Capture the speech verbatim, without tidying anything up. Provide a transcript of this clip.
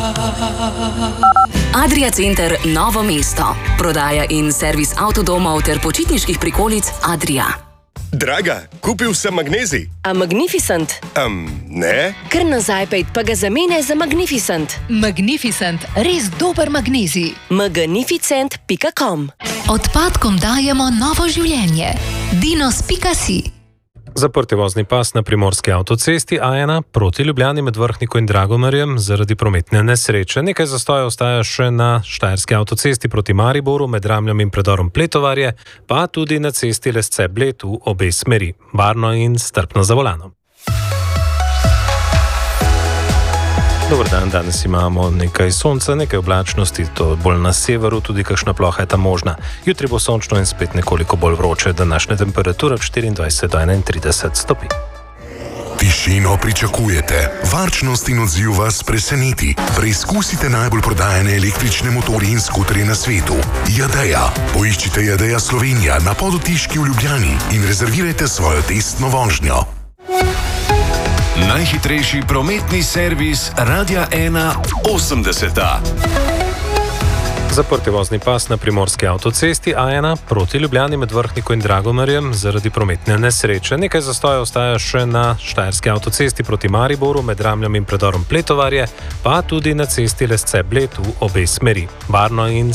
Adria Center Novo mesto. Prodaja in servis avtodomov ter počitniških prikolic Adria. Draga, kupil sem magnezij. A Magnificent? Um, ne? Kar nazaj pejt pa ga zamene za Magnificent. Magnificent, res dober magnezij. magnificent pika com. Odpadkom dajemo novo življenje. dinos pika si. Zaprti vozni pas na primorski avtocesti A ena proti Ljubljani med Vrhniko in Dragomerjem zaradi prometne nesreče. Nekaj zastoja ostaja še na štajerski avtocesti proti Mariboru med Ramljom in predorom Pletovarje, pa tudi na cesti Lesce-Bled v obe smeri. Varno in strpno za volanom. Dober dan, danes imamo nekaj sonca, nekaj oblačnosti, to bolj na severu, tudi kakšna ploha je tam možna. Jutri bo sončno in spet nekoliko bolj vroče, današnja temperatura štiriindvajset do enaintrideset stopinj. Tišino pričakujete, varčnost in odziv vas preseneti. Preizkusite najbolj prodajane električne motorje in skuterje na svetu. Jadeja. Poiščite Jadeja Slovenija na Podotiški v Ljubljani in rezervirajte svojo testno vožnjo. Najhitrejši prometni servis Radia ena osemdeseta. Zaprti vozni pas na primorski avtocesti A ena proti Ljubljani med Vrhniko in Dragomerjem zaradi prometne nesreče. Nekaj zastoja ostaja še na štajerski avtocesti proti Mariboru med Ramljom in predorom Pletovarje, pa tudi na cesti Lesce-Bled v obe smeri. Varno in